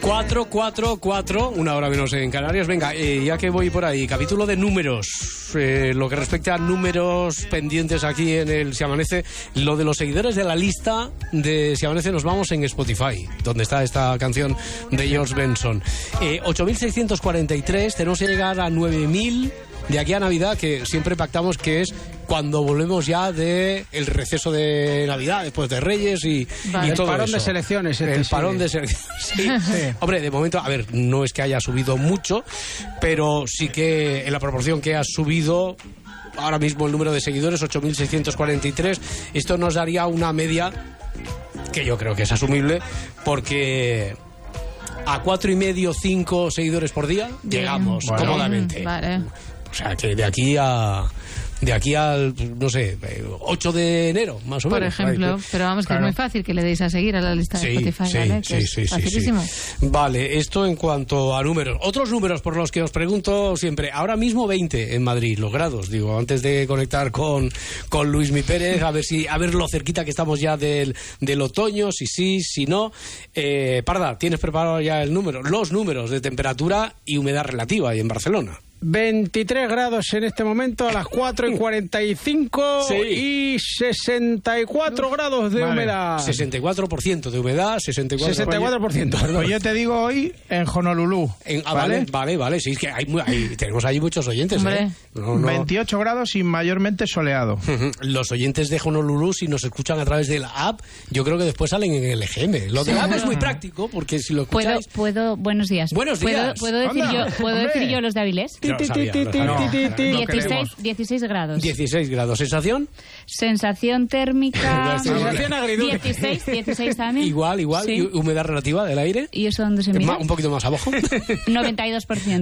4, una hora menos en Canarias. Venga, ya que voy por ahí, capítulo de números. Lo que respecta a números pendientes aquí en el Si Amanece, lo de los seguidores de la lista de Si Amanece, nos vamos en Spotify, donde está esta canción de George Benson. 8.643, tenemos que llegar a 9.000 de aquí a Navidad, que siempre pactamos que es cuando volvemos ya de el receso de Navidad, después de Reyes y todo el parón eso. De selecciones. El parón de selecciones, sí. Hombre, de momento, a ver, no es que haya subido mucho, pero sí que en la proporción que ha subido ahora mismo el número de seguidores, 8.643, esto nos daría una media que yo creo que es asumible, porque a 4,5, 5 seguidores por día llegamos cómodamente. Vale. O sea, que de aquí al, no sé, 8 de enero, más o menos. Por ejemplo, pero vamos, que es muy fácil que le deis a seguir a la lista de Spotify, ¿vale? Sí, facilísimo. Vale, esto en cuanto a números. Otros números por los que os pregunto siempre. Ahora mismo 20 en Madrid, los grados, digo, antes de conectar con Luismi Pérez, a ver lo cerquita que estamos ya del otoño, si no. Parda, ¿tienes preparado ya los números de temperatura y humedad relativa ahí en Barcelona? 23 grados en este momento a las 4:45 y 64 grados de humedad. 64% de humedad, 64%. Pues yo te digo hoy en Honolulu. Vale. Sí, es que tenemos ahí muchos oyentes. No. 28 grados y mayormente soleado. Los oyentes de Honolulu, si nos escuchan a través de la app, yo creo que después salen en el EGM. Lo de la app es muy práctico, porque si lo escucháis... Buenos días. Buenos días. ¿Puedo decir yo los de Avilés? No sabía. 16 grados. 16 grados. ¿Sensación? Sensación térmica. Sensación agridulce. 16 también. Igual. Sí. ¿Y humedad relativa del aire? ¿Y eso dónde se mide? Un poquito más abajo. 92%.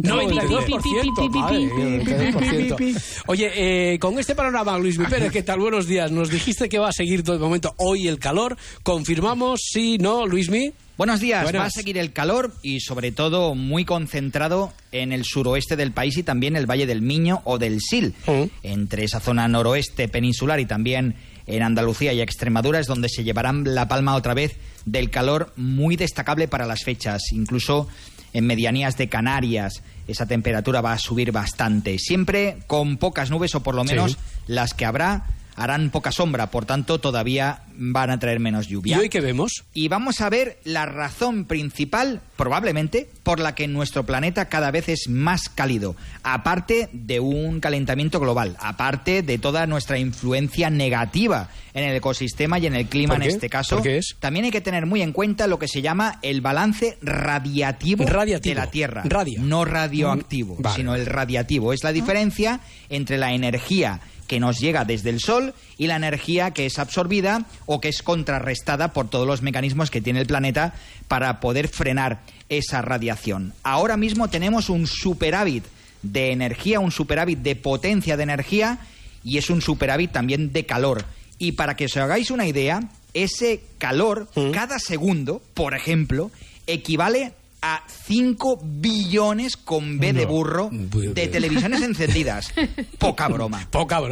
92%. Oye, con este panorama, Luis Pérez, ¿qué tal? Buenos días. Nos dijiste que va a seguir todo el momento hoy el calor. ¿Confirmamos? ¿Sí? ¿No, Luismi? Buenos días, va a seguir el calor y sobre todo muy concentrado en el suroeste del país y también el Valle del Miño o del Sil. Entre esa zona noroeste peninsular y también en Andalucía y Extremadura es donde se llevarán la palma otra vez del calor muy destacable para las fechas. Incluso en medianías de Canarias esa temperatura va a subir bastante. Siempre con pocas nubes o por lo menos las que habrá harán poca sombra, por tanto todavía van a traer menos lluvia. ¿Y hoy qué vemos? Y vamos a ver la razón principal, probablemente, por la que nuestro planeta cada vez es más cálido, aparte de un calentamiento global, aparte de toda nuestra influencia negativa en el ecosistema y en el clima en este caso. ¿Por qué es? También hay que tener muy en cuenta lo que se llama el balance radiativo. de la Tierra. No radioactivo, sino el radiativo. Es la diferencia entre la energía que nos llega desde el Sol y la energía que es absorbida o que es contrarrestada por todos los mecanismos que tiene el planeta para poder frenar esa radiación. Ahora mismo tenemos un superávit de energía, un superávit de potencia de energía y es un superávit también de calor. Y para que os hagáis una idea, ese calor cada segundo, por ejemplo, equivale a 5 billones con B de burro de televisiones encendidas. Poca broma.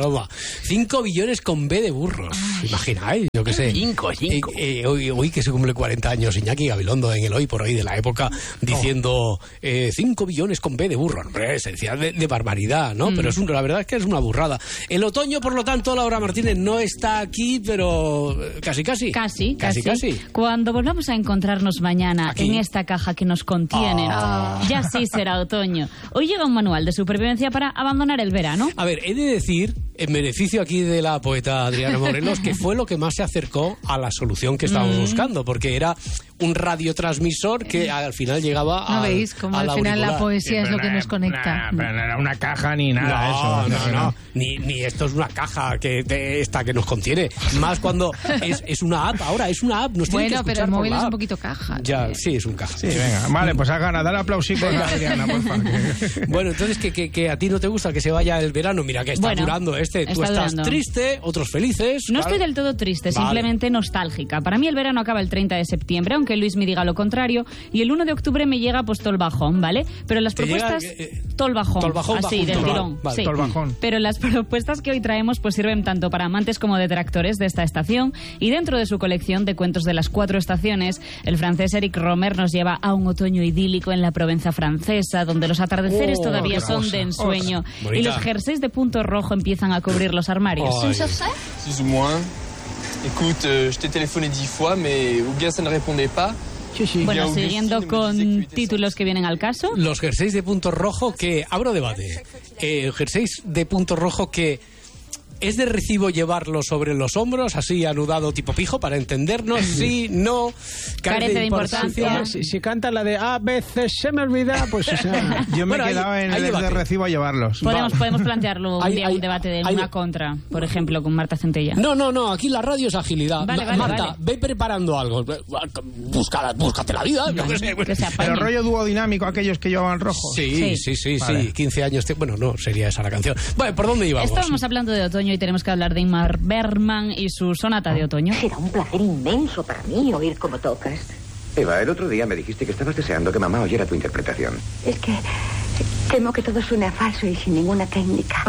5 billones con B de burros. ¿Imagináis? Yo qué sé. 5. Hoy que se cumple 40 años Iñaki Gabilondo en el Hoy por Hoy de la época diciendo 5 billones con B de burro. Hombre, esencial de barbaridad, ¿no? Pero la verdad es que es una burrada. El otoño, por lo tanto, Laura Martínez no está aquí, pero casi. Casi. Cuando volvamos a encontrarnos mañana aquí, en esta caja que nos contiene, ya sí será otoño. Hoy llega un manual de supervivencia para abandonar el verano. A ver, he de decir, en beneficio aquí de la poeta Adriana Morelos, que fue lo que más se acercó a la solución que estábamos buscando, porque era un radiotransmisor que al final llegaba ¿No veis cómo al final la poesía es lo que nos conecta? Pero no era una caja ni nada de eso. No. Ni esto es una caja que nos contiene. Más cuando es una app ahora, es una app. Bueno, pero el móvil es un poquito caja. Ya, sí, es un caja. Sí, venga. Vale, pues hagan a dar aplausicos a Adriana, por favor. Bueno, entonces que a ti no te gusta que se vaya el verano. Mira que está durando Tú estás triste, otros felices. No estoy del todo triste, simplemente nostálgica. Para mí el verano acaba el 30 de septiembre, que Luis me diga lo contrario, y el 1 de octubre me llega pues todo el bajón, ¿vale? Pero las propuestas... todo el bajón, así, del tirón. Vale, sí. todo el bajón. Pero las propuestas que hoy traemos pues sirven tanto para amantes como detractores de esta estación, y dentro de su colección de cuentos de las 4 estaciones, el francés Eric Romer nos lleva a un otoño idílico en la Provenza francesa, donde los atardeceres todavía son de ensueño y los jerseys de punto rojo empiezan a cubrir los armarios. Plus ou moins. Écoute, je t'ai téléphoné 10 fois, mais ou bien ça ne répondait pas. Bueno, siguiendo con títulos que vienen al caso. Los jerseys de punto rojo que... Abro debate. Jerseys de punto rojo que... ¿Es de recibo llevarlo sobre los hombros, así anudado tipo pijo, para entendernos? Sí, no. Carece de importancia. Si canta la de a veces se me olvida, pues o sea... Yo me he quedado en el de recibo a llevarlos. Podemos plantearlo un día, un debate de una contra, por ejemplo, con Marta Centella. No, aquí la radio es agilidad. Marta, ve preparando algo. Búscate la vida. Vale, no sé. Pero rollo dúo dinámico, aquellos que llevaban rojo. Sí. Vale. 15 años. Bueno, no, sería esa la canción. Bueno, ¿por dónde íbamos? Estábamos hablando de otoño y tenemos que hablar de Ingmar Bergman y su sonata de otoño. Será un placer inmenso para mí oír cómo tocas. Eva, el otro día me dijiste que estabas deseando que mamá oyera tu interpretación. Es que temo que todo suene a falso y sin ninguna técnica.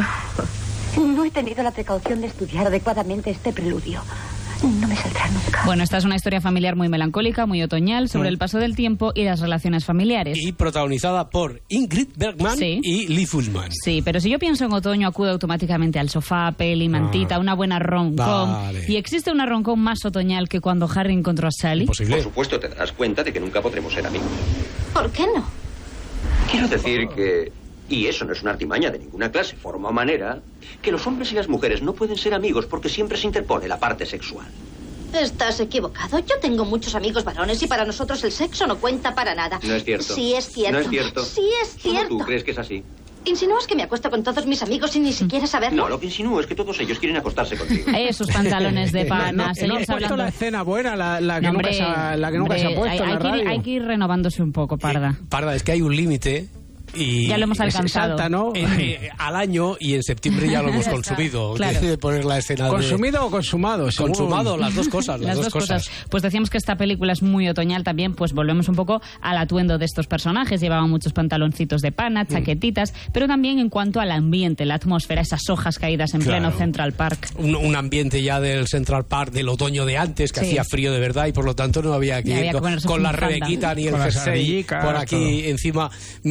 No he tenido la precaución de estudiar adecuadamente este preludio. No me saldrá nunca. Bueno, esta es una historia familiar muy melancólica, muy otoñal, sobre el paso del tiempo y las relaciones familiares. Y protagonizada por Ingrid Bergman y Lee Fullman. Sí, pero si yo pienso en otoño, acudo automáticamente al sofá, peli, mantita, una buena rom-com. Vale. ¿Y existe una rom-com más otoñal que cuando Harry encontró a Sally? Imposible. Por supuesto, te darás cuenta de que nunca podremos ser amigos. ¿Por qué no? Quiero decir que... Y eso no es una artimaña de ninguna clase, forma o manera, que los hombres y las mujeres no pueden ser amigos porque siempre se interpone la parte sexual. Estás equivocado. Yo tengo muchos amigos varones y para nosotros el sexo no cuenta para nada. No es cierto. Sí es cierto. No es cierto. Sí es cierto. ¿Tú crees que es así? ¿Insinúas que me acuesto con todos mis amigos sin ni siquiera saberlo? No, lo que insinúo es que todos ellos quieren acostarse contigo. Esos pantalones de pana. No has puesto la escena buena, la que nunca se ha puesto en la radio. Hay que ir renovándose un poco, Parda. Parda, es que hay un límite... Y ya lo hemos alcanzado. Salta, ¿no? Al año, y en septiembre ya lo hemos consumido. Claro. De poner la escena ¿Consumido o consumado? Consumado, las dos cosas. Las dos cosas. Pues decíamos que esta película es muy otoñal también, pues volvemos un poco al atuendo de estos personajes. Llevaban muchos pantaloncitos de pana, chaquetitas, pero también en cuanto al ambiente, la atmósfera, esas hojas caídas en pleno Central Park. Un ambiente ya del Central Park del otoño de antes, que hacía frío de verdad, y por lo tanto no había que ir con la rebequita ni el jersey por aquí todo encima.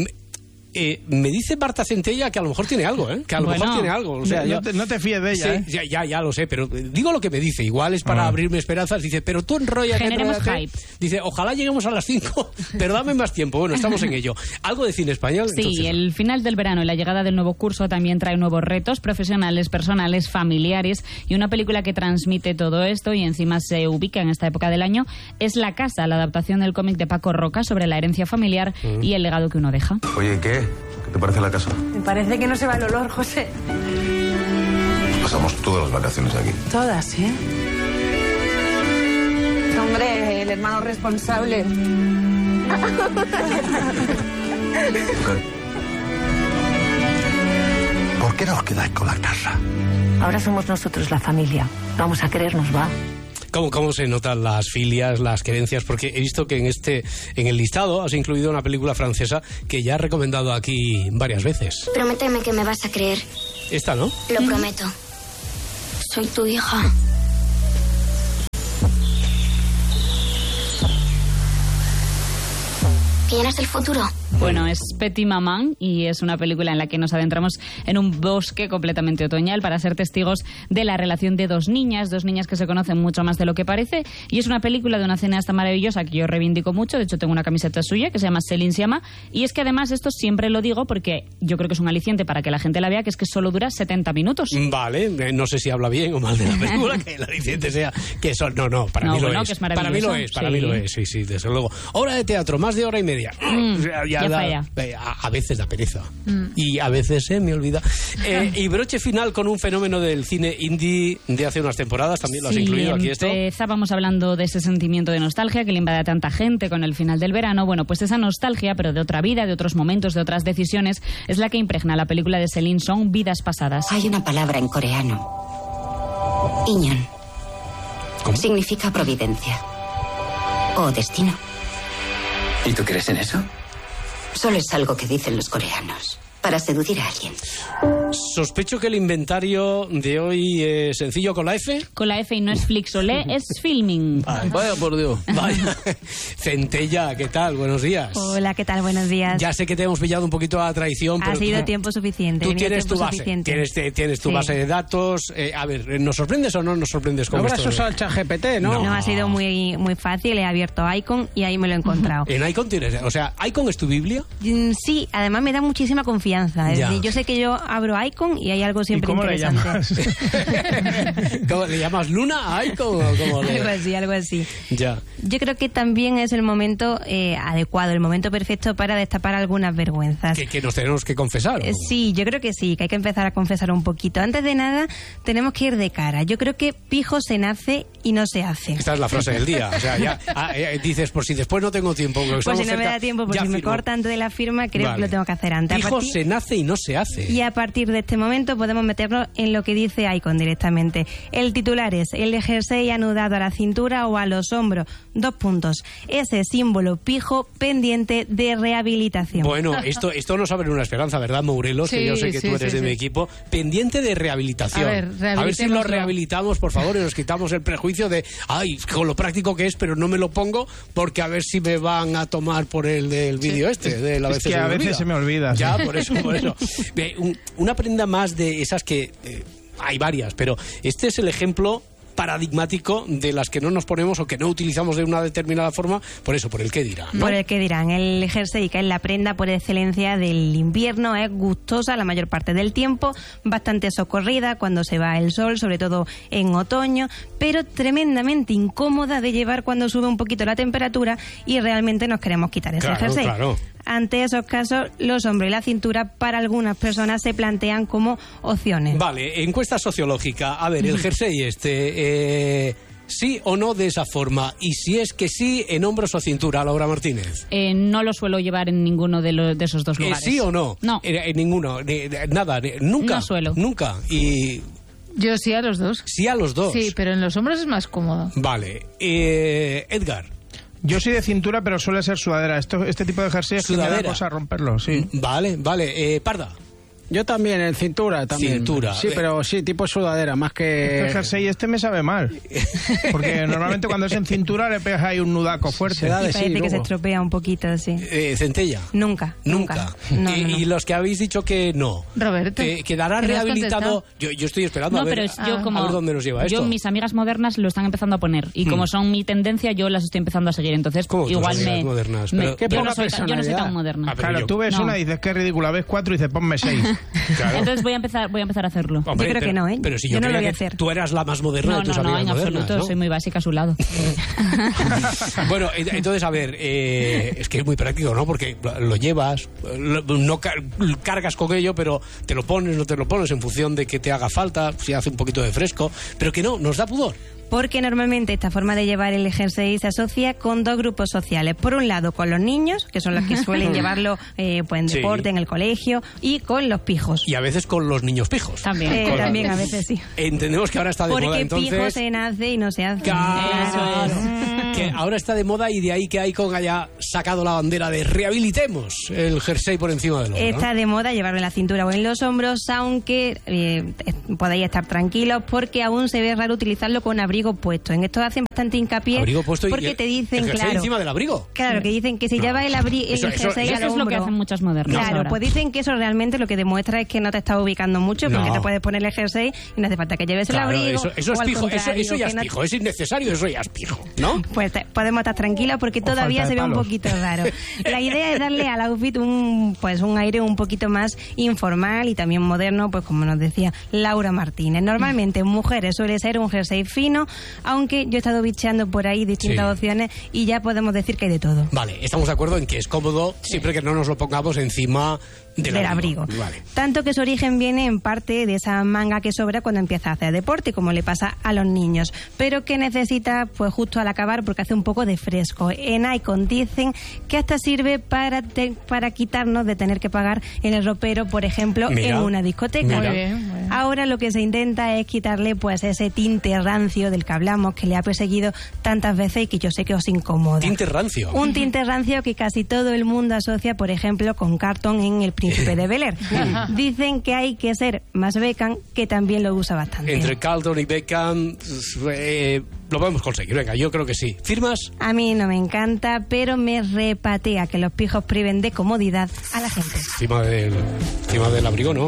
Me dice Marta Centella que a lo mejor tiene algo, que a lo mejor tiene algo. O sea, no te fíes de ella, sí, ya lo sé, pero digo lo que me dice. Igual es para abrirme esperanzas. Dice, pero tú enróllate. Generemos hype. Dice, ojalá lleguemos a las 5, pero dame más tiempo. Bueno, estamos en ello. ¿Algo de cine español? Sí, entonces. El final del verano y la llegada del nuevo curso también trae nuevos retos profesionales, personales, familiares, y una película que transmite todo esto y encima se ubica en esta época del año es La Casa, la adaptación del cómic de Paco Roca sobre la herencia familiar y el legado que uno deja. Oye, ¿qué te parece la casa? Me parece que no se va el olor, José. Pasamos todas las vacaciones aquí. Todas, ¿eh? Hombre, el hermano responsable. ¿Por qué no os quedáis con la casa? Ahora somos nosotros la familia. Vamos a querernos, ¿va? ¿Cómo se notan las filias, las querencias? Porque he visto que en el listado has incluido una película francesa que ya has recomendado aquí varias veces. Prométeme que me vas a creer. Esta, ¿no? Lo prometo. Soy tu hija. ¿Quién es el futuro? Bueno, es Petit Maman y es una película en la que nos adentramos en un bosque completamente otoñal para ser testigos de la relación de dos niñas que se conocen mucho más de lo que parece, y es una película de una cineasta maravillosa que yo reivindico mucho. De hecho tengo una camiseta suya que se llama Céline Sciamma, y es que además esto siempre lo digo porque yo creo que es un aliciente para que la gente la vea, que es que solo dura 70 minutos. Vale, no sé si habla bien o mal de la película, que el aliciente sea que eso, para mí lo es. Que es maravilloso. Para mí lo es, sí, desde luego. Obra de teatro, más de hora y media. A veces da pereza. Y a veces se me olvida. Y broche final con un fenómeno del cine indie de hace unas temporadas. También lo has incluido aquí esto. Empezábamos hablando de ese sentimiento de nostalgia que le invade a tanta gente con el final del verano. Bueno, pues esa nostalgia, pero de otra vida, de otros momentos, de otras decisiones, es la que impregna la película de Celine Song, Vidas Pasadas. Hay una palabra en coreano. Inyeon. ¿Cómo? Significa providencia. O destino. ¿Y tú crees en eso? Solo es algo que dicen los coreanos para seducir a alguien. Sospecho que el inventario de hoy es sencillo con la F. Con la F y no es Flixolé, es Filming. Vaya por Dios. Vaya. Centella, ¿qué tal? Buenos días. Hola, ¿qué tal? Buenos días. Ya sé que te hemos pillado un poquito a la traición, pero ha sido tiempo suficiente. Tú tienes tu base. Tienes tu base de datos. A ver, ¿nos sorprendes o no nos sorprendes con esto? No habrás usado el ChatGPT, ¿no? No, ha sido muy fácil. He abierto Icon y ahí me lo he encontrado. ¿En Icon tienes? O sea, ¿Icon es tu Biblia? Sí, además me da muchísima confianza. Es decir, yo sé que yo abro Icon y hay algo siempre interesante. ¿Cómo le llamas? ¿Luna a Icon? ¿O cómo algo así. Ya. Yo creo que también es el momento adecuado, el momento perfecto para destapar algunas vergüenzas. ¿Que nos tenemos que confesar? Sí, yo creo que sí, que hay que empezar a confesar un poquito. Antes de nada, tenemos que ir de cara. Yo creo que pijo se nace y no se hace. Esta es la frase del día. O sea, ya dices, por si después no tengo tiempo. Pues si no me da tiempo, pues si me corta antes de la firma, creo que lo tengo que hacer antes. Pijo se nace y no se hace. Y a partir de este momento podemos meternos en lo que dice Icon directamente. El titular es: el jersey anudado a la cintura o a los hombros. 2 puntos. Ese símbolo pijo pendiente de rehabilitación. Bueno, esto nos abre una esperanza, ¿verdad, Mourelos? Sí, que yo sé que tú eres de mi equipo. Pendiente de rehabilitación. A ver si lo rehabilitamos, por favor, y nos quitamos el prejuicio de, con lo práctico que es, pero no me lo pongo porque a ver si me van a tomar por el del vídeo de la es que a veces se me olvida. Ya, por eso. Una prenda más de esas que hay varias, pero este es el ejemplo paradigmático de las que no nos ponemos o que no utilizamos de una determinada forma, por el qué dirán, ¿no? Por el qué dirán. El jersey, que es la prenda por excelencia del invierno, es gustosa la mayor parte del tiempo, bastante socorrida cuando se va el sol, sobre todo en otoño, pero tremendamente incómoda de llevar cuando sube un poquito la temperatura y realmente nos queremos quitar ese jersey. Claro. Ante esos casos, los hombros y la cintura para algunas personas se plantean como opciones. Vale, encuesta sociológica. A ver, el jersey ¿sí o no de esa forma? Y si es que sí, ¿en hombros o cintura, Laura Martínez? No lo suelo llevar en ninguno de esos dos lugares. ¿Sí o no? No. En ninguno, nada, nunca. No suelo. Nunca. Y... Yo sí a los dos. Sí a los dos. Sí, pero en los hombros es más cómodo. Vale. Edgar. Yo soy de cintura, pero suele ser sudadera. Este tipo de jersey es que me da cosa romperlo, sí. Vale. Parda. Yo también, en cintura también. Cintura. Sí, pero sí, tipo sudadera, más que... El jersey me sabe mal. Porque normalmente cuando es en cintura le pegas ahí un nudaco fuerte. Parece que se estropea un poquito, sí. Centella. Nunca. No. Y los que habéis dicho que no. Roberto. ¿Quedará rehabilitado? Yo estoy esperando a ver dónde nos lleva esto. Mis amigas modernas lo están empezando a poner. Y como son mi tendencia, yo las estoy empezando a seguir. Entonces, igual modernas? Yo no soy tan moderna. Claro, tú ves una y dices, qué ridícula. Ves 4 y dices, ponme 6. Claro. Entonces voy a empezar a hacerlo. Hombre, yo creo que no, ¿eh? Pero si yo no lo creía voy a que hacer. Tú eras la más moderna de tus amigas en modernas, absoluto, ¿no? soy muy básica a su lado. Bueno, entonces, a ver, es que es muy práctico, ¿no? Porque lo llevas, no cargas con ello, pero te lo pones, no te lo pones en función de que te haga falta, si hace un poquito de fresco, pero que no, nos da pudor. Porque normalmente esta forma de llevar el jersey se asocia con 2 grupos sociales. Por un lado, con los niños, que son los que suelen llevarlo en deporte, en el colegio, y con los pijos. Y a veces con los niños pijos. También. También a veces sí. Entendemos que ahora está de moda, entonces... Porque pijo se nace y no se hace. Claro. Que ahora está de moda y de ahí que Icon haya sacado la bandera de rehabilitemos el jersey por encima del hombro. Está de moda llevarlo en la cintura o en los hombros, aunque podáis estar tranquilos porque aún se ve raro utilizarlo con abrigo puesto. En esto hacen bastante hincapié porque te dicen, claro, encima del abrigo. Claro, que dicen que si lleva el jersey al hombro, es lo que hacen muchas modernas. Claro, ahora. Pues dicen que eso realmente lo que demuestra es que no te estás ubicando mucho, porque te puedes poner el jersey y no hace falta que lleves el abrigo. Eso es pijo, eso ya es pijo, es innecesario, eso ya es pijo, ¿no? Pues podemos estar tranquilos porque todavía se ve un poquito raro. La idea es darle al outfit un aire un poquito más informal y también moderno, pues como nos decía Laura Martínez. Normalmente en mujeres suele ser un jersey fino, aunque yo he estado bicheando por ahí distintas opciones y ya podemos decir que hay de todo. Vale, estamos de acuerdo en que es cómodo siempre que no nos lo pongamos encima del abrigo. Vale. Tanto que su origen viene en parte de esa manga que sobra cuando empieza a hacer deporte, como le pasa a los niños, pero que necesita pues justo al acabar porque hace un poco de fresco. En Icon dicen que hasta sirve para quitarnos de tener que pagar en el ropero, por ejemplo, en una discoteca. Ahora lo que se intenta es quitarle pues ese tinte rancio del que hablamos, que le ha perseguido tantas veces y que yo sé que os incomoda. ¿Tinte rancio? Un tinte rancio que casi todo el mundo asocia, por ejemplo, con Carlton en El Príncipe de Bel-Air. Dicen que hay que ser más Beckham, que también lo usa bastante. Entre Carlton y Beckham lo podemos conseguir. Venga, yo creo que sí. ¿Firmas? A mí no me encanta, pero me repatea que los pijos priven de comodidad a la gente. Encima del abrigo, ¿no?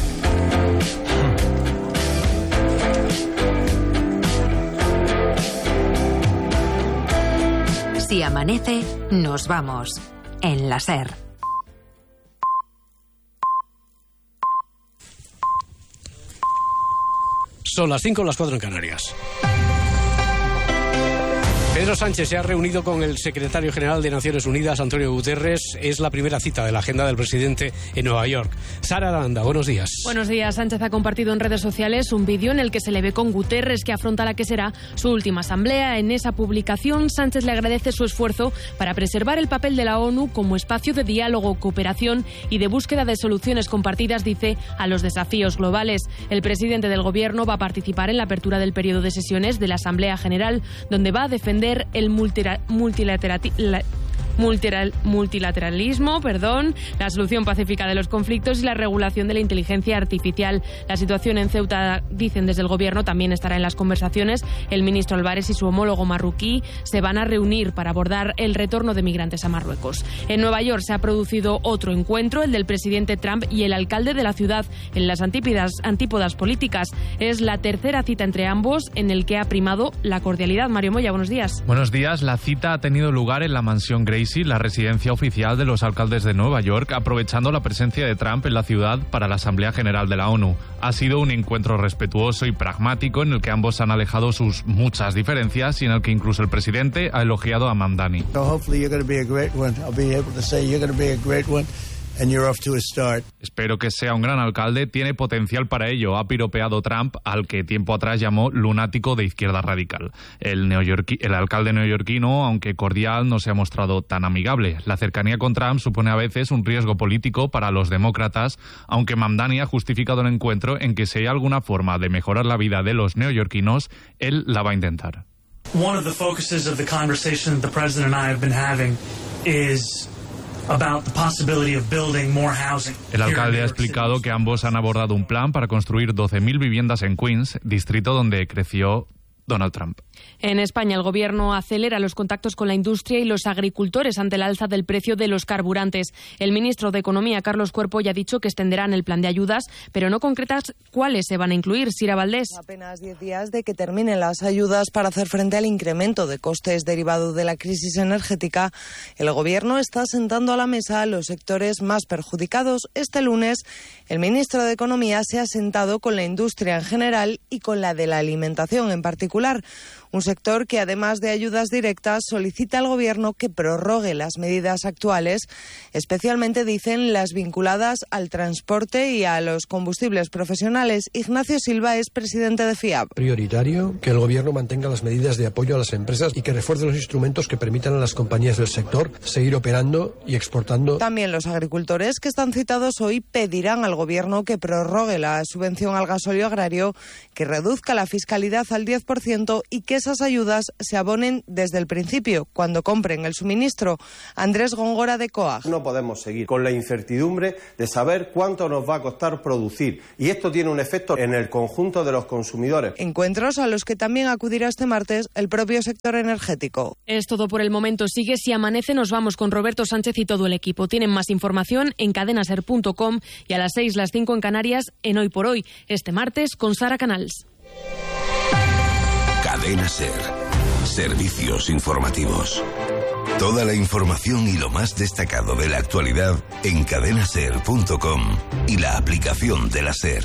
Si amanece, nos vamos. En la SER. Son las 5 o las 4 en Canarias. Pedro Sánchez se ha reunido con el secretario general de Naciones Unidas, Antonio Guterres. Es la primera cita de la agenda del presidente en Nueva York. Sara Aranda, buenos días. Buenos días. Sánchez ha compartido en redes sociales un vídeo en el que se le ve con Guterres, que afronta la que será su última asamblea. En esa publicación, Sánchez le agradece su esfuerzo para preservar el papel de la ONU como espacio de diálogo, cooperación y de búsqueda de soluciones compartidas, dice, a los desafíos globales. El presidente del Gobierno va a participar en la apertura del periodo de sesiones de la Asamblea General, donde va a defender el multilateralismo, la solución pacífica de los conflictos y la regulación de la inteligencia artificial. La situación en Ceuta, dicen desde el Gobierno, también estará en las conversaciones. El ministro Álvarez y su homólogo marroquí se van a reunir para abordar el retorno de migrantes a Marruecos. En Nueva York se ha producido otro encuentro, el del presidente Trump y el alcalde de la ciudad, en las antípodas políticas. Es la tercera cita entre ambos, en el que ha primado la cordialidad. Mario Moya, buenos días. Buenos días. La cita ha tenido lugar en la mansión Gracie, la residencia oficial de los alcaldes de Nueva York, aprovechando la presencia de Trump en la ciudad para la Asamblea General de la ONU. Ha sido un encuentro respetuoso y pragmático en el que ambos han alejado sus muchas diferencias y en el que incluso el presidente ha elogiado a Mamdani. Espero que sea un gran alcalde, tiene potencial para ello, ha piropeado Trump, al que tiempo atrás llamó lunático de izquierda radical. El alcalde neoyorquino, aunque cordial, no se ha mostrado tan amigable. La cercanía con Trump supone a veces un riesgo político para los demócratas, aunque Mamdani ha justificado el encuentro en que si hay alguna forma de mejorar la vida de los neoyorquinos, él la va a intentar. One of the focuses of the conversation the president and I have been having is el alcalde ha explicado que ambos han abordado un plan para construir 12.000 viviendas en Queens, distrito donde creció Donald Trump. En España, el Gobierno acelera los contactos con la industria y los agricultores ante la alza del precio de los carburantes. El ministro de Economía, Carlos Cuerpo, ya ha dicho que extenderán el plan de ayudas, pero no concretas cuáles se van a incluir. Sira Valdés. Apenas 10 días de que terminen las ayudas para hacer frente al incremento de costes derivado de la crisis energética, el Gobierno está sentando a la mesa a los sectores más perjudicados. Este lunes, el ministro de Economía se ha sentado con la industria en general y con la de la alimentación en particular. Un sector que, además de ayudas directas, solicita al Gobierno que prorrogue las medidas actuales, especialmente, dicen, las vinculadas al transporte y a los combustibles profesionales. Ignacio Silva es presidente de FIAB. Prioritario que el Gobierno mantenga las medidas de apoyo a las empresas y que refuerce los instrumentos que permitan a las compañías del sector seguir operando y exportando. También los agricultores que están citados hoy pedirán al Gobierno que prorrogue la subvención al gasóleo agrario, que reduzca la fiscalidad al 10% y que esas ayudas se abonen desde el principio, cuando compren el suministro. Andrés Góngora, de COAG. No podemos seguir con la incertidumbre de saber cuánto nos va a costar producir, y esto tiene un efecto en el conjunto de los consumidores. Encuentros a los que también acudirá este martes el propio sector energético. Es todo por el momento. Sigue Si Amanece. Nos vamos con Roberto Sánchez y todo el equipo. Tienen más información en cadenaser.com y a las 6, las 5 en Canarias, en Hoy por Hoy, este martes con Sara Canals. Cadena SER. Servicios informativos. Toda la información y lo más destacado de la actualidad en cadenaser.com y la aplicación de la SER.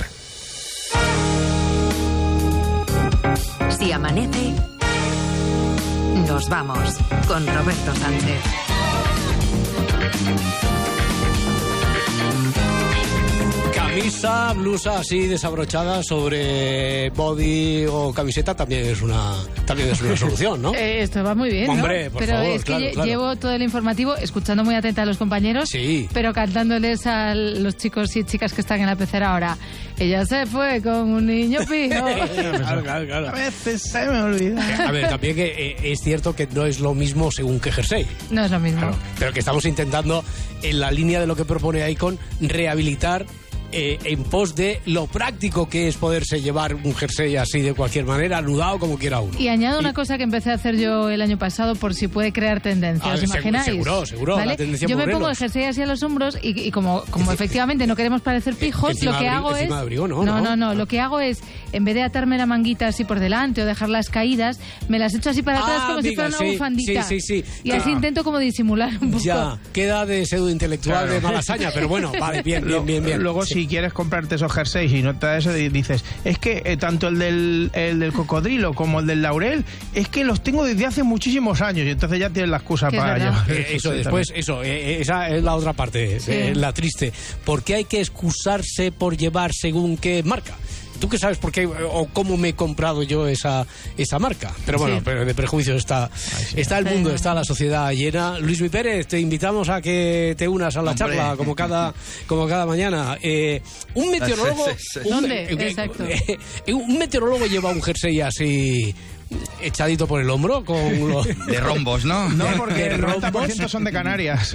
Si amanece, nos vamos con Roberto Sánchez. Camisa blusa así desabrochada sobre body o camiseta también es una solución, ¿no? Esto va muy bien, ¿no? Hombre, por pero favor, es que claro. llevo todo el informativo escuchando muy atenta a los compañeros, sí, pero cantándoles a los chicos y chicas que están en la pecera ahora. Ella se fue con un niño pijo. Claro. A veces se me olvida. A ver, también que es cierto que no es lo mismo según qué jersey. No es lo mismo. Claro, pero que estamos intentando, en la línea de lo que propone Icon, rehabilitar en pos de lo práctico que es poderse llevar un jersey así de cualquier manera, anudado como quiera uno. Y añado una cosa que empecé a hacer yo el año pasado por si puede crear tendencia, ¿os imagináis? Seguro, ¿vale? la tendencia yo me morenos. pongo el jersey así a los hombros y como efectivamente no queremos parecer pijos, lo que hago es... Abrigo, no, lo que hago es, en vez de atarme la manguita así por delante o dejarlas caídas, me las echo así para atrás como si fuera una bufandita. Sí. Y así intento como disimular un poco. Ya, queda de pseudo-intelectual de malasaña, pero bueno, vale, bien. Luego, si quieres comprarte esos jerseys y no te da eso, dices, es que tanto el del cocodrilo como el del laurel, es que los tengo desde hace muchísimos años, y entonces ya tienes la excusa para llevar. Esa es la otra parte, la triste. ¿Por qué hay que excusarse por llevar según qué marca? ¿Tú qué sabes por qué o cómo me he comprado yo esa marca? Pero bueno, pero de prejuicios está el mundo, está la sociedad llena. Luismi Pérez, te invitamos a que te unas a la charla como cada mañana. Un meteorólogo... ¿Dónde? Exacto. Un meteorólogo lleva un jersey así... echadito por el hombro con los... de rombos, ¿no? No, porque el 90% son de Canarias.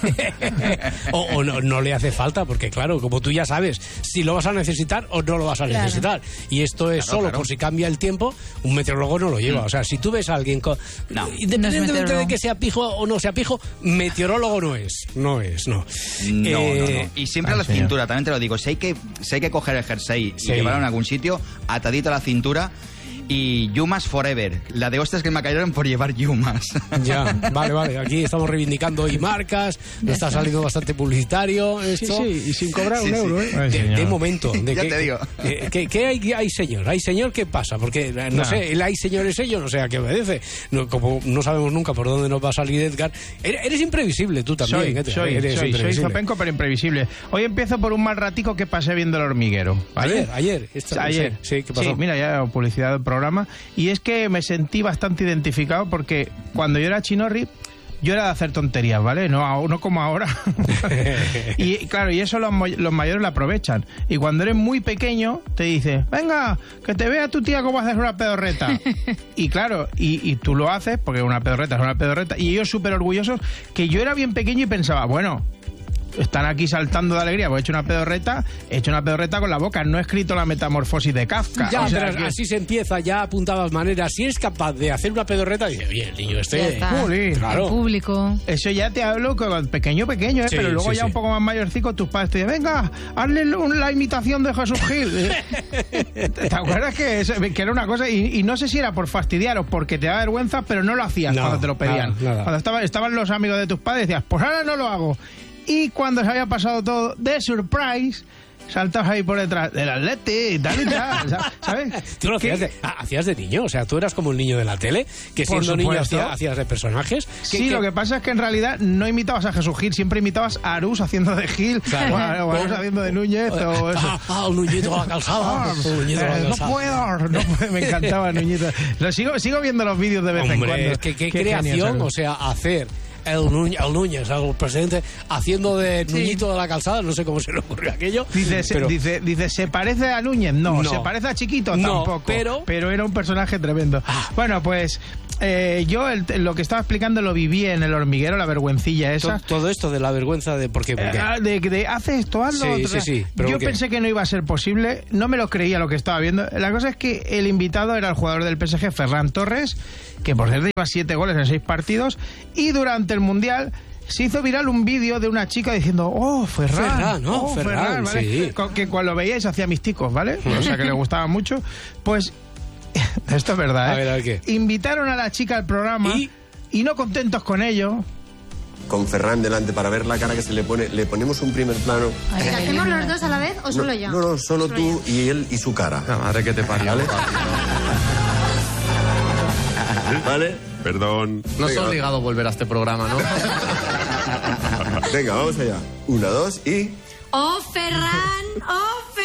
o no le hace falta, porque claro, como tú ya sabes si lo vas a necesitar o no lo vas a necesitar, y esto es solo por si cambia el tiempo. Un meteorólogo no lo lleva, o sea, si tú ves a alguien independientemente de que sea pijo o no sea pijo, meteorólogo no es. No. Y siempre a la cintura, también te lo digo, si hay que coger el jersey y llevarlo en algún sitio, atadito a la cintura. Y Yumas Forever. La de hostias que me cayeron por llevar Yumas. Ya, vale. Aquí estamos reivindicando hoy marcas. Nos está saliendo bastante publicitario esto. Sí, y sin cobrar un euro, ¿eh? De momento. Ya te digo. ¿Qué hay, señor? ¿Hay señor qué pasa? Porque, no sé, el hay señor es ello, no sé a qué obedece. Como no sabemos nunca por dónde nos va a salir Edgar. Eres imprevisible tú también. Soy zopenco, pero imprevisible. Hoy empiezo por un mal ratico que pasé viendo El Hormiguero, ¿vale? Ayer. Sí, ¿qué pasó? Sí, mira, ya publicidad del programa. Y es que me sentí bastante identificado porque cuando yo era chinorri, yo era de hacer tonterías, ¿vale? No como ahora. Y claro, y eso los mayores lo aprovechan. Y cuando eres muy pequeño, te dice, venga, que te vea tu tía cómo haces una pedorreta. Y claro, y tú lo haces, porque una pedorreta es una pedorreta. Y ellos súper orgullosos, que yo era bien pequeño y pensaba, bueno... están aquí saltando de alegría, pues he hecho una pedorreta con la boca, no he escrito la metamorfosis de Kafka. Ya, pero así se empieza, ya apuntadas maneras. Si eres capaz de hacer una pedorreta, dice, oye, el niño claro. El público. Eso ya te hablo con pequeño, pero luego un poco más mayorcico, tus padres te dicen, venga, hazle la imitación de Jesús Gil. ¿Te acuerdas que era una cosa? Y no sé si era por fastidiar o porque te da vergüenza, pero no lo hacías cuando te lo pedían. Nada. Cuando estaban los amigos de tus padres, decías, pues ahora no lo hago. Y cuando se había pasado todo de surprise, saltabas ahí por detrás del Atleti y tal, ¿sabes? ¿Tú lo hacías de niño? O sea, ¿tú eras como el niño de la tele? Que siendo niño hacías de personajes. Sí, lo que pasa es que en realidad no imitabas a Jesús Gil, siempre imitabas a Arús haciendo de Gil, o Arús haciendo de Núñez, o eso. Nuñito a la calzada. No puedo, me encantaba Nuñito. Sigo viendo los vídeos de vez en cuando. Es que qué creación, o sea, hacer... El Núñez, el presidente, haciendo de Nuñito de la calzada, no sé cómo se le ocurrió aquello. Dice, ¿se parece a Núñez? No. ¿Se parece a Chiquito? Tampoco. Pero era un personaje tremendo. Bueno, pues yo lo que estaba explicando lo viví en El Hormiguero, la vergüencilla esa. Todo esto de la vergüenza de ¿por qué? De hace esto, hazlo. Sí. Yo pensé que no iba a ser posible, no me lo creía lo que estaba viendo. La cosa es que el invitado era el jugador del PSG, Ferran Torres, que por cierto lleva 7 goles en 6 partidos, y durante el Mundial se hizo viral un vídeo de una chica diciendo, Ferran, ¿vale? Sí. Que cuando lo veíais hacía misticos, ¿vale? O sea, que le gustaba mucho. Pues, esto es verdad, ¿eh? A ver, ¿qué? Invitaron a la chica al programa y no contentos con ello... Con Ferran delante para ver la cara que se le pone, le ponemos un primer plano. ¿Le hacemos los dos a la vez o solo yo? No, solo tú y él y su cara. La madre que te parió. ¿Vale? Perdón. No es obligado volver a este programa, ¿no? Venga, vamos allá. 1, 2 y... ¡Oh, Ferran! ¡Oh,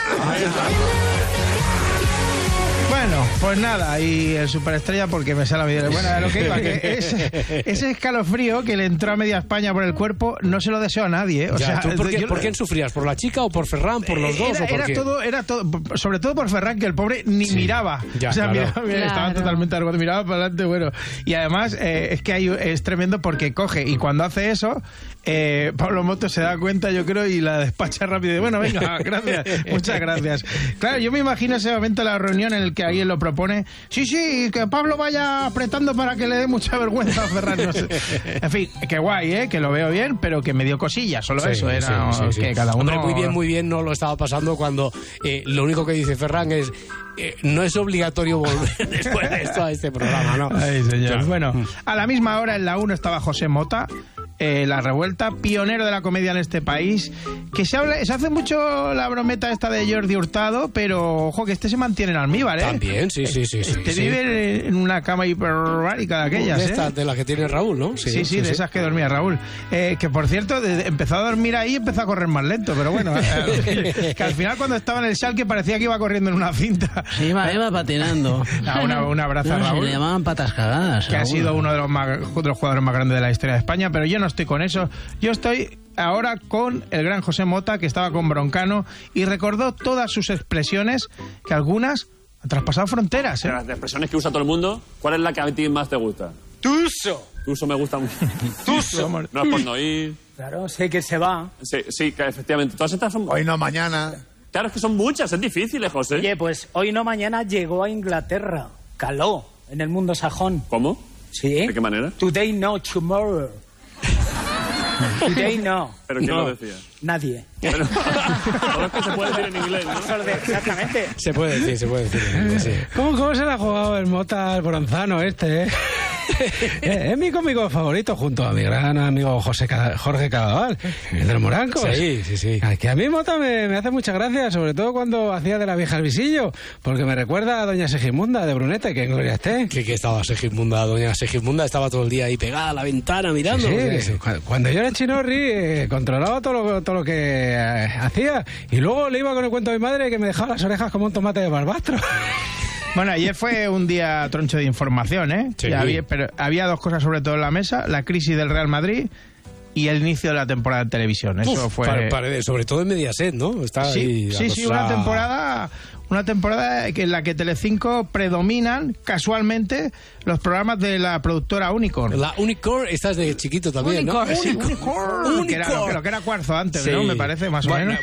Bueno, pues nada, y el superestrella porque me sale a mí. Bueno, lo que iba, que ese escalofrío que le entró a media España por el cuerpo no se lo deseo a nadie. O sea, ¿por quién sufrías? ¿Por la chica o por Ferran? ¿Por los dos? Era todo, sobre todo por Ferran, que el pobre ni miraba. Ya, o sea, claro. Estaba totalmente arrugado, miraba para adelante, bueno. Y además, es que es tremendo porque coge, y cuando hace eso, Pablo Motos se da cuenta, yo creo, y la despacha rápido. Bueno, venga, gracias, muchas gracias. Claro, yo me imagino ese momento de la reunión en el que alguien lo propone. Sí, que Pablo vaya apretando para que le dé mucha vergüenza a Ferran. No sé. En fin, qué guay, que lo veo bien, pero que me dio cosillas, solo eso. Era que cada uno... Hombre, muy bien, no lo estaba pasando cuando lo único que dice Ferran es... no es obligatorio volver después de esto a este programa, ¿no? Ay, señor. Claro. Bueno, a la misma hora en la 1 estaba José Mota, La Revuelta, pionero de la comedia en este país, que se hace mucho la brometa esta de Jordi Hurtado, pero ojo que este se mantiene en almíbar, ¿eh? También, sí. Vive en una cama hiperbárica de aquellas, de la que tiene Raúl, ¿no? Sí, de esas que dormía Raúl. Que por cierto, empezó a dormir ahí y empezó a correr más lento, pero bueno, que al final cuando estaba en el Schalke parecía que iba corriendo en una cinta. Sí, iba patinando. Un abrazo a Raúl. Se le llamaban patas cagadas. Que ha sido uno de los jugadores más grandes de la historia de España, pero yo no estoy con eso. Yo estoy ahora con el gran José Mota, que estaba con Broncano y recordó todas sus expresiones, que algunas han traspasado fronteras. De las expresiones que usa todo el mundo, ¿cuál es la que a ti más te gusta? ¡Tuso! Tuso me gusta mucho. ¡Tuso! No es por no ir. Claro, sé que se va. Sí, que efectivamente. Todas estas son... Hoy no, mañana. Claro, es que son muchas, es difícil, José. Oye, pues hoy no, mañana llegó a Inglaterra. Caló en el mundo sajón. ¿Cómo? Sí. ¿De qué manera? Today no, tomorrow. Today no. ¿Pero quién lo decía? Nadie. Pero, todo es que se puede decir en inglés, ¿no? Exactamente. Se puede decir en inglés, sí. ¿Cómo se le ha jugado el Mota al bronzano este, Es mi cómico favorito junto a mi gran amigo Jorge Cadaval, el de los Morancos. Sí. Que a mí Mota me hace mucha gracia, sobre todo cuando hacía de la vieja al visillo, porque me recuerda a doña Segismunda de Brunete, que en gloria esté. Que estaba Segismunda, doña Segismunda estaba todo el día ahí pegada a la ventana mirando. Sí. Cuando yo era Chinorri controlaba todo lo que hacía, y luego le iba con el cuento de mi madre que me dejaba las orejas como un tomate de barbastro. Bueno, ayer fue un día troncho de información, ¿eh? Sí. Pero había dos cosas sobre todo en la mesa: la crisis del Real Madrid y el inicio de la temporada de televisión. Eso fue... sobre todo en Mediaset, ¿no? Está sí, una temporada en la que Telecinco predominan casualmente los programas de la productora Unicorn. La Unicorn, esta es de chiquito también, Unicorn, ¿no? sí, Unicorn. Que era lo que era Cuarzo antes, ¿no? Me parece, más o menos.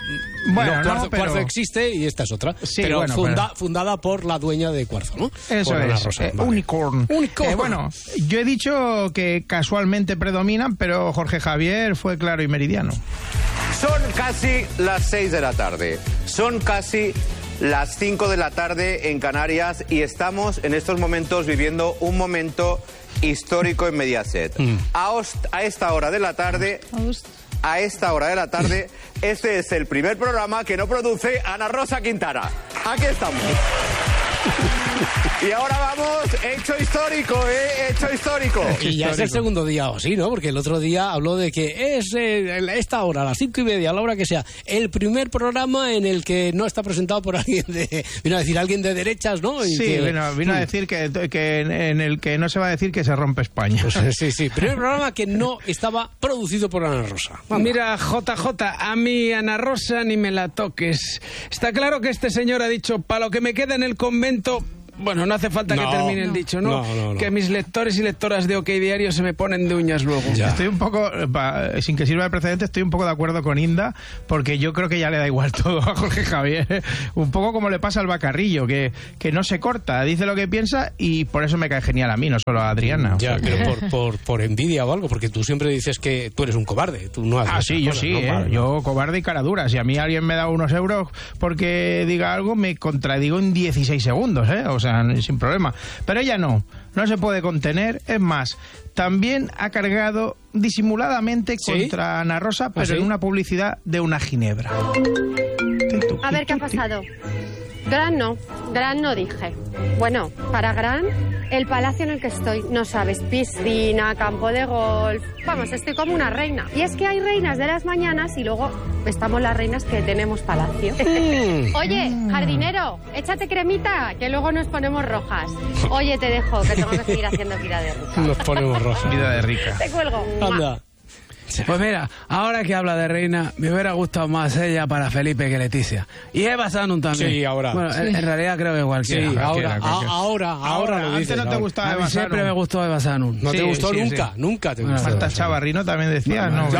Cuarzo existe y esta es otra. Sí, pero fundada por la dueña de Cuarzo, ¿no? Eso por es, Rosa, Unicorn. Bueno, yo he dicho que casualmente predominan, pero Jorge Javier fue claro y meridiano. Son casi las 6 de la tarde. Son casi las 5 de la tarde en Canarias y estamos en estos momentos viviendo un momento histórico en Mediaset. A esta hora de la tarde, este es el primer programa que no produce Ana Rosa Quintana. Aquí estamos. Y ahora vamos, hecho histórico, hecho histórico. Y ya es el segundo día o así, ¿no? Porque el otro día habló de que es esta hora, a las 5:30, a la hora que sea, el primer programa en el que no está presentado por alguien vino a decir alguien de derechas, ¿no? Y vino a decir que en el que no se va a decir que se rompe España. Pues sí, primer programa que no estaba producido por Ana Rosa. Vamos. Mira, JJ, a mí Ana Rosa ni me la toques. Está claro que este señor ha dicho, para lo que me queda en el convento... Bueno, no hace falta que termine el dicho, ¿no? Que mis lectores y lectoras de OK Diario se me ponen de uñas luego. Ya. Estoy un poco, sin que sirva de precedente, estoy un poco de acuerdo con Inda, porque yo creo que ya le da igual todo a Jorge Javier. Un poco como le pasa al Bacarrillo, que no se corta, dice lo que piensa y por eso me cae genial a mí, no solo a Adriana. Ya, pero por envidia o algo, porque tú siempre dices que tú eres un cobarde. Tú no haces yo sí, ¿no? Yo cobarde y cara dura. Si a mí alguien me da unos euros porque diga algo, me contradigo en 16 segundos, ¿eh? O sea, sin problema. Pero ella no se puede contener. Es más, también ha cargado disimuladamente contra Ana Rosa, pero en una publicidad de una ginebra. A ver qué ha pasado. Gran no dije. Bueno, para Gran el palacio en el que estoy, no sabes, piscina, campo de golf, vamos, estoy como una reina. Y es que hay reinas de las mañanas y luego estamos las reinas que tenemos palacio. Oye, jardinero, échate cremita, que luego nos ponemos rojas. Oye, te dejo, que tengo que seguir haciendo vida de rica. Nos ponemos rojas. Vida de rica. Te cuelgo. Anda. Pues mira, ahora que habla de reina, me hubiera gustado más ella para Felipe que Leticia. Y Eva Sanun también. Sí, ahora. Bueno, en realidad creo que cualquiera. Sí, ahora lo dices. Antes no te gustaba Eva Sanun. Siempre me gustó Eva Sanun. No te gustó nunca, nunca te gustó. Marta Chavarrino también decía, no.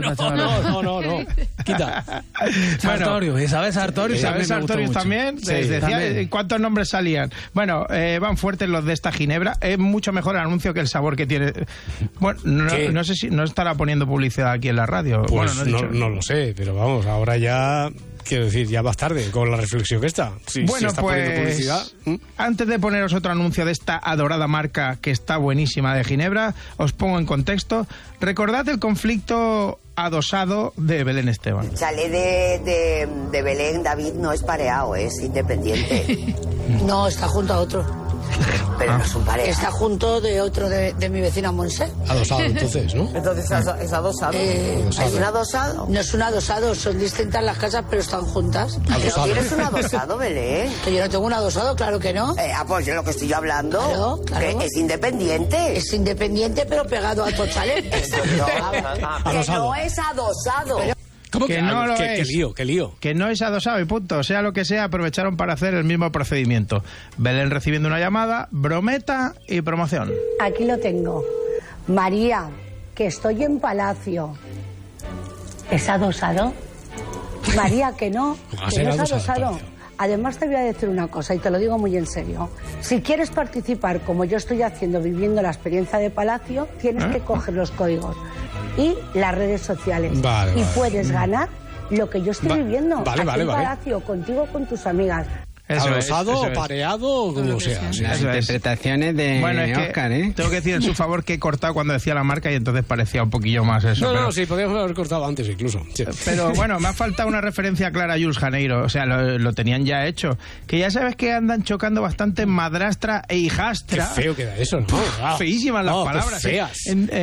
Quita. Sartorius, Isabel Sartorius. Isabel Sartorius también. Decía cuántos nombres salían. Bueno, van fuertes los de esta ginebra. Es mucho mejor el anuncio que el sabor que tiene. Bueno, no sé si no estará poniendo publicidad aquí en la radio. Pues bueno, no lo sé, pero vamos, ahora ya, quiero decir, ya vas tarde con la reflexión esta. Bueno, está pues publicidad. Antes de poneros otro anuncio de esta adorada marca que está buenísima de Ginebra, os pongo en contexto. Recordad el conflicto adosado de Belén Esteban. Sale de Belén, David no es pareado, es independiente. No, está junto a otro. Pero no es un pareja. Está junto de otro de mi vecina Monse. Adosado, entonces, ¿no? Entonces es adosado. ¿Es un adosado? No es un adosado, son distintas las casas, pero están juntas. ¿Pero tienes un adosado, Belén? Que yo no tengo un adosado, claro que no. Pues yo lo que estoy hablando, claro. Que es independiente. Es independiente, pero pegado a Tochalet. Que no es adosado. ¿Cómo que no lo es? Qué lío. Que no es adosado y punto. Sea lo que sea, aprovecharon para hacer el mismo procedimiento. Belén recibiendo una llamada, brometa y promoción. Aquí lo tengo. María, que estoy en Palacio. ¿Es adosado? María, que no es adosado. Además te voy a decir una cosa y te lo digo muy en serio. Si quieres participar como yo estoy haciendo, viviendo la experiencia de Palacio, tienes que coger los códigos y las redes sociales. Y puedes ganar lo que yo estoy viviendo. Aquí en Palacio, contigo, con tus amigas. Adosado o pareado, como sea. Las interpretaciones de Oscar, ¿eh? Tengo que decir en su favor que he cortado cuando decía la marca y entonces parecía un poquillo más eso. No, sí, podríamos haber cortado antes incluso. Sí. Pero bueno, me ha faltado una referencia clara a Jules Janeiro. O sea, lo tenían ya hecho. Que ya sabes que andan chocando bastante madrastra e hijastra. Qué feo queda eso, ¿no? Feísimas las palabras. Feas.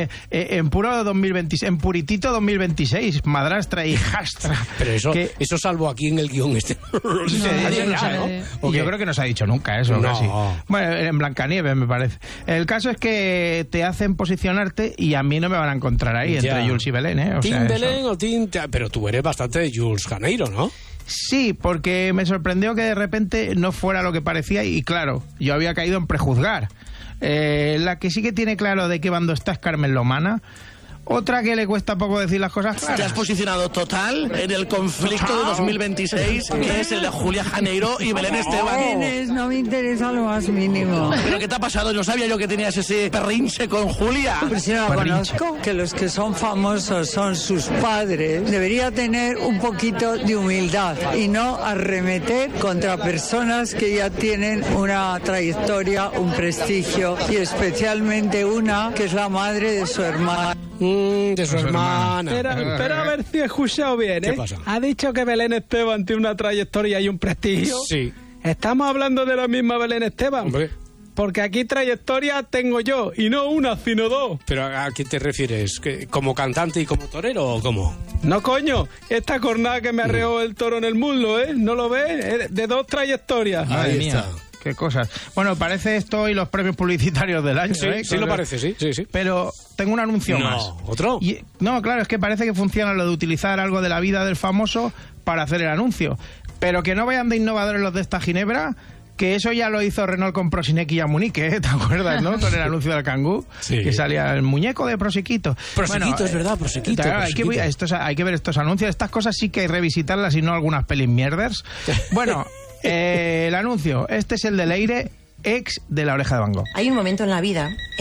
En puro 2026, en puritito 2026, madrastra e hijastra. Pero eso salvo aquí en el guión este. Yo creo que no se ha dicho nunca eso. No. Casi. Bueno, en Blancanieves me parece. El caso es que te hacen posicionarte y a mí no me van a encontrar ahí entre Jules y Belén, ¿eh? Belén o pero tú eres bastante de Jules Janeiro, ¿no? Sí, porque me sorprendió que de repente no fuera lo que parecía y claro, yo había caído en prejuzgar. La que sí que tiene claro de qué bando está es Carmen Lomana. Otra que le cuesta poco decir las cosas claras. Te has posicionado total en el conflicto de 2026, que es el de Julia Janeiro y Belén Esteban. No me interesa lo más mínimo. ¿Pero qué te ha pasado? No sabía yo que tenías ese perrinche con Julia. Pues si no la conozco, que los que son famosos son sus padres. Debería tener un poquito de humildad y no arremeter contra personas que ya tienen una trayectoria, un prestigio y especialmente una que es la madre de su hermana. De su hermana. Pero a ver si he escuchado bien, ¿eh? ¿Qué pasa? ¿Ha dicho que Belén Esteban tiene una trayectoria y un prestigio? Sí. ¿Estamos hablando de la misma Belén Esteban? Hombre. Porque aquí trayectoria tengo yo, y no una, sino dos. ¿Pero a qué te refieres? ¿Como cantante y como torero o cómo? No, coño, esta cornada que me arreó el toro en el muslo, ¿eh? ¿No lo ves? Es de dos trayectorias. Madre mía. Qué cosas. Bueno, parece esto y los premios publicitarios del año. Sí, sí lo parece, sí. Pero tengo un anuncio más. ¿Otro? No, claro, es que parece que funciona lo de utilizar algo de la vida del famoso para hacer el anuncio. Pero que no vayan de innovadores los de esta Ginebra, que eso ya lo hizo Renault con Prosinequi y Amunique, ¿eh? ¿Te acuerdas, no? Con el anuncio del Kangoo, que salía el muñeco de Prosiquito. Prosiquito, es verdad, Prosiquito. Claro, hay que ver estos anuncios. Estas cosas sí que hay que revisitarlas y no algunas pelis mierders. Bueno, el anuncio. Este es el de Leire, ex de La Oreja de Van Gogh. Hay un momento en la vida